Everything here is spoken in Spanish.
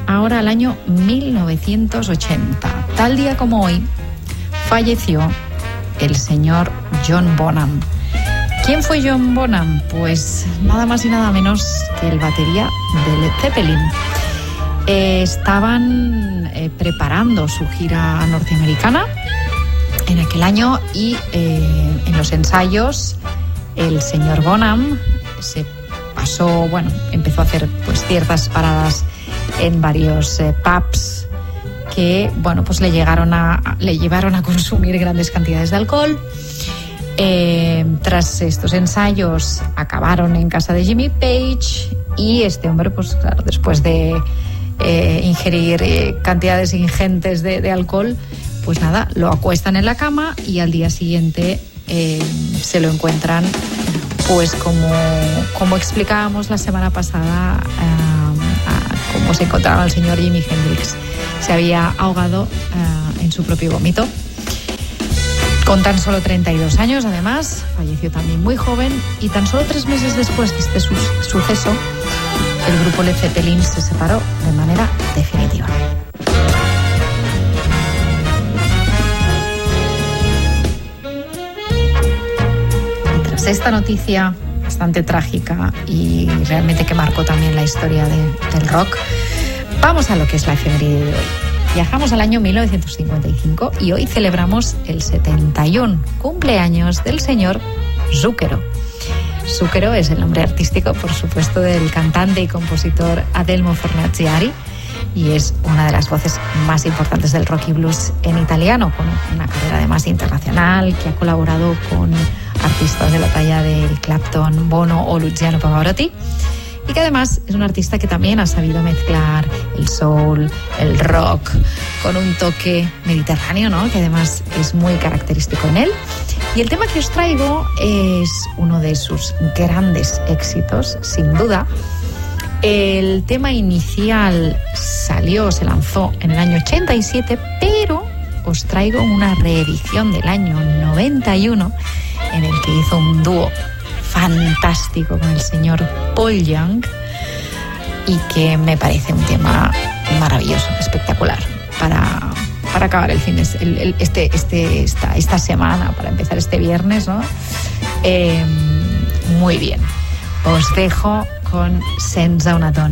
ahora al año 1980. Tal día como hoy falleció el señor John Bonham. ¿Quién fue John Bonham? Pues nada más y nada menos que el batería de Led Zeppelin. Estaban preparando su gira norteamericana en aquel año y en los ensayos el señor Bonham se pasó, empezó a hacer pues ciertas paradas en varios pubs que, pues le llevaron a consumir grandes cantidades de alcohol. Tras estos ensayos acabaron en casa de Jimmy Page y este hombre, pues claro, después de ingerir cantidades ingentes de alcohol, pues nada, lo acuestan en la cama y al día siguiente se lo encuentran, pues como explicábamos la semana pasada, como se encontraba el señor Jimi Hendrix. Se había ahogado en su propio vómito. Con tan solo 32 años, además, falleció también muy joven y tan solo 3 meses después de este suceso, el grupo Led Zeppelin se separó de manera definitiva. Y tras esta noticia bastante trágica y realmente que marcó también la historia del rock, vamos a lo que es la efeméride de hoy. Viajamos al año 1955 y hoy celebramos el 71 cumpleaños del señor Zucchero. Zucchero es el nombre artístico, por supuesto, del cantante y compositor Adelmo Fornaciari y es una de las voces más importantes del rock y blues en italiano, con una carrera además internacional, que ha colaborado con artistas de la talla de Eric Clapton, Bono o Luciano Pavarotti. Y que además es un artista que también ha sabido mezclar el soul, el rock, con un toque mediterráneo, ¿no? Que además es muy característico en él. Y el tema que os traigo es uno de sus grandes éxitos, sin duda. El tema inicial se lanzó en el año 87, pero os traigo una reedición del año 91 en el que hizo un dúo fantástico con el señor Paul Young y que me parece un tema maravilloso, espectacular para acabar el fin de esta semana, para empezar este viernes, ¿no? Muy bien, os dejo con Senza una donna.